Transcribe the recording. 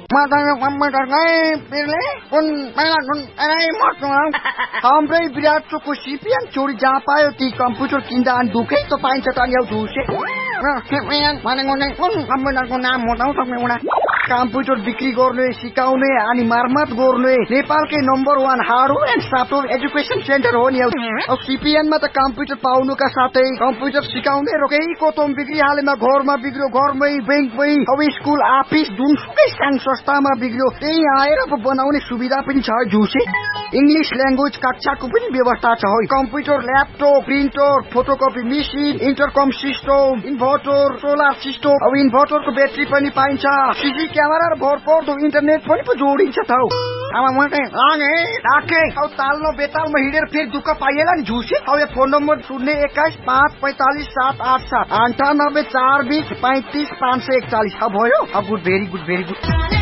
Matanya komputer kai pilih pun melakun Hambre virat cukup sipian curi japa di komputer kindaan duke to pain cetan yau duse. Nah, kemudian mana ngone pun komputer ko naam tahu tak mana. Komputer बिक्री गर्ने सिकाउने अनि मर्मत गर्ने नेपालकै number 1 hardware and software education centre हो नि। अब सीपीएन मा त कम्प्युटर पाउनुका साथै कम्प्युटर सिकाउने रोकै कोतम बिक्री हालेमा घरमा बिग्रियो घरमै बैंकमै अब स्कुल अफिस जुनसुकै संघ संस्थामा बिग्रियो त्यही आएर बनाउने सुविधा पनि छ जुसे। इंग्लिश ल्याङ्ग्वेज कक्षाको पनि व्यवस्था छ। Computer laptop printer photocopy machine इन्टरकम system inverter solar system अब इन्भर्टरको ब्याट्री पनि पाइन्छ। सीसी क्यामेरा र भरपर्दो इन्टरनेट पनि पो जोडिन्छ त। अब मैले आगे राखे अब तालमा बेतालमा हिँडेर फेरि दुःख पाइएला नि झुसे। अब यो फोन नम्बर 021-545-787 98 420 35 541। अब भयो। अब good very good very good.